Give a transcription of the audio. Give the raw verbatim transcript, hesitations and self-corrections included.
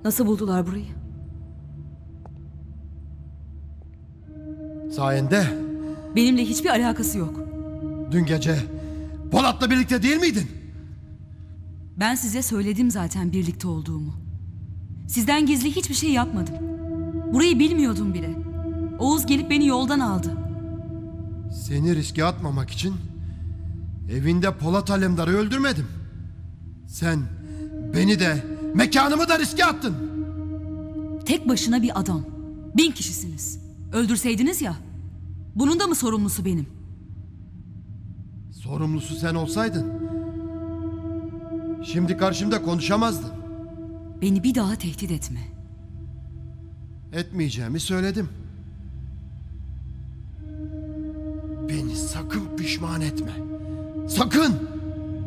Nasıl buldular burayı? Sayende Benimle hiçbir alakası yok. dün gece Polat'la birlikte değil miydin? Ben size söyledim zaten birlikte olduğumu. Sizden gizli hiçbir şey yapmadım. Burayı bilmiyordum bile. Oğuz gelip beni yoldan aldı. Seni riske atmamak için evinde Polat Alemdar'ı öldürmedim. Sen beni de mekanımı da riske attın. Tek başına bir adam. Bin kişisiniz. Öldürseydiniz ya. Bunun da mı sorumlusu benim? Sorumlusu sen olsaydın şimdi karşımda konuşamazdın. Beni bir daha tehdit etme. Etmeyeceğimi söyledim. Beni sakın pişman etme. Sakın!